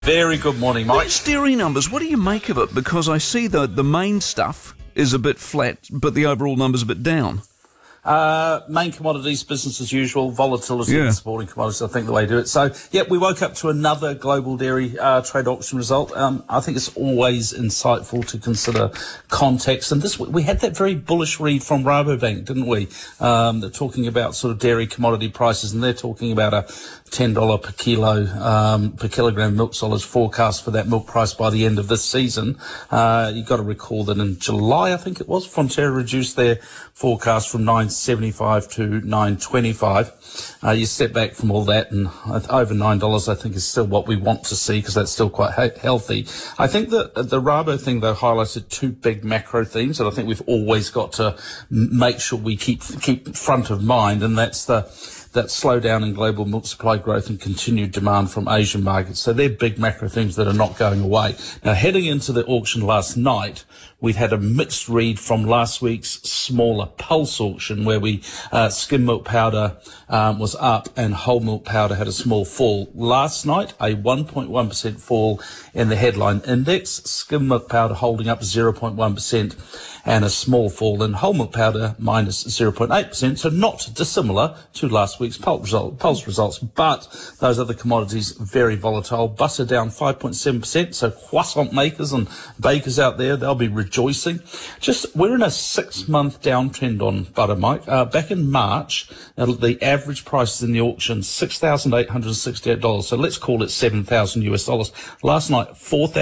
Very good morning, Mike. Those dairy numbers, what do you make of it? Because I see the main stuff is a bit flat, but the overall number's a bit down. Main commodities, business as usual, volatility in supporting commodities, I think the way to do it. So, we woke up to another global dairy trade auction result. I think it's always insightful to consider context. And we had that very bullish read from Rabobank, didn't we? They're talking about sort of dairy commodity prices, and they're talking about a $10 per kilogram milk solids forecast for that milk price by the end of this season. You've got to recall that in July, I think it was, Fonterra reduced their forecast from $9.75 to $9.25. You step back from all that, and over $9 I think is still what we want to see, because that's still quite healthy. I think that the Rabo thing, though, highlighted two big macro themes that I think we've always got to make sure we keep front of mind, and that's that slowdown in global milk supply growth and continued demand from Asian markets. So they're big macro themes that are not going away. Now, heading into the auction last night, we'd had a mixed read from last week's smaller pulse auction, where skim milk powder was up and whole milk powder had a small fall. Last night, a 1.1% fall in the headline index, skim milk powder holding up 0.1%, and a small fall in whole milk powder minus 0.8%, so not dissimilar to last week's pulse results. But those other commodities, very volatile. Butter down 5.7%, so croissant makers and bakers out there, they'll be rejoicing. We're in a 6-month downtrend on butter, Mike. Back in March, the average prices in the auction, $6,868, so let's call it $7,000 US. Last night,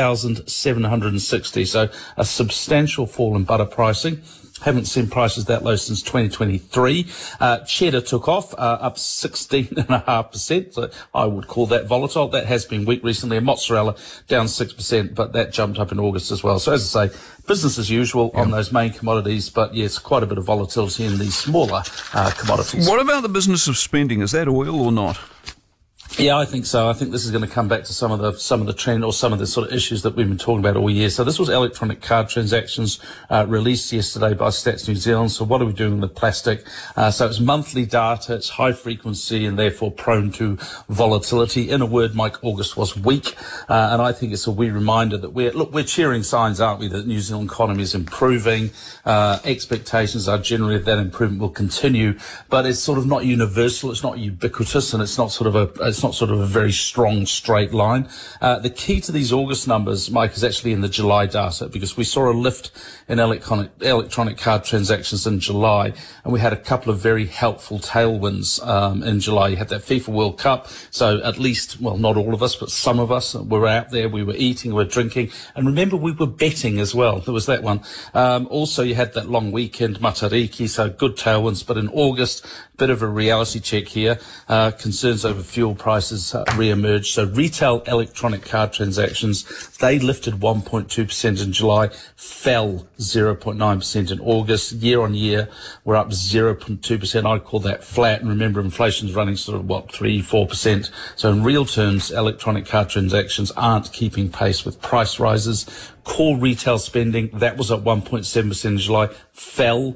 $4,760, so a substantial fall in butter pricing. Haven't seen prices that low since 2023. Cheddar took off, up 16.5%. So I would call that volatile. That has been weak recently. And mozzarella down 6%, but that jumped up in August as well. So as I say, business as usual on those main commodities, but yes, quite a bit of volatility in these smaller commodities. What about the business of spending? Is that oil or not? Yeah, I think so. I think this is going to come back to some of the trend, or some of the sort of issues that we've been talking about all year. So this was electronic card transactions released yesterday by Stats New Zealand. So what are we doing with plastic? So it's monthly data, it's high frequency and therefore prone to volatility. In a word, Mike, August was weak. And I think it's a wee reminder that we're cheering signs, aren't we, that the New Zealand economy is improving. Expectations are generally that improvement will continue, but it's sort of not universal, it's not ubiquitous, and it's not sort of a very strong straight line. The key to these August numbers, Mike, is actually in the July data, because we saw a lift in electronic card transactions in July, and we had a couple of very helpful tailwinds in July. You had that FIFA World Cup, so at least, well, not all of us, but some of us were out there, we were eating, we were drinking, and remember, we were betting as well. There was that one. Also, you had that long weekend, Matariki, so good tailwinds, but in August, bit of a reality check here. Concerns over fuel prices re-emerged. So retail electronic card transactions, they lifted 1.2% in July, fell 0.9% in August. Year on year, we're up 0.2%. I'd call that flat. And remember, inflation's running sort of, 3-4%. So in real terms, electronic card transactions aren't keeping pace with price rises. Core retail spending, that was at 1.7% in July, fell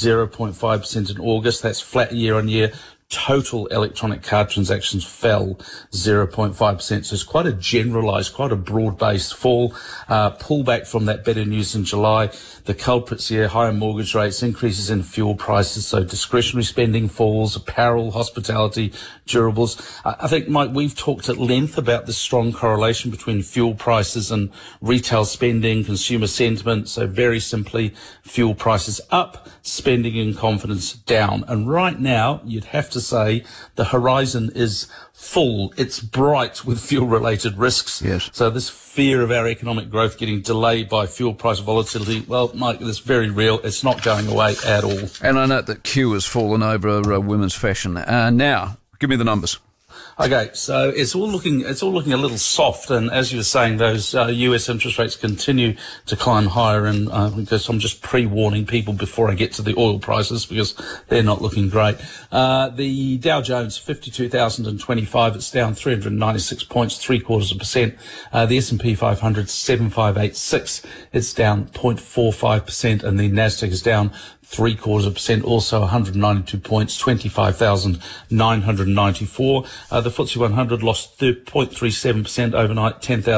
0.5% in August. That's flat year on year. Total electronic card transactions fell 0.5%. So it's quite a generalised, quite a broad-based fall. Pullback from that better news in July. The culprits here, higher mortgage rates, increases in fuel prices, so discretionary spending falls, apparel, hospitality, durables. I think, Mike, we've talked at length about the strong correlation between fuel prices and retail spending, consumer sentiment. So very simply, fuel prices up, spending and confidence down. And right now, you'd have to say the horizon is full. It's bright with fuel-related risks. Yes. So this fear of our economic growth getting delayed by fuel price volatility, well, Mike, it's very real. It's not going away at all. And I note that Q has fallen over women's fashion. Now, give me the numbers. Okay, so it's all looking a little soft, and as you were saying, those US interest rates continue to climb higher, and because I'm just pre-warning people before I get to the oil prices, because they're not looking great. The Dow Jones 52,025, it's down 396 points, 0.75%. The S&P 500 7586, it's down 0.45%, and the Nasdaq is down 0.75%, also 192 points, 25,994. The FTSE 100 lost 0.37% overnight, 10,000.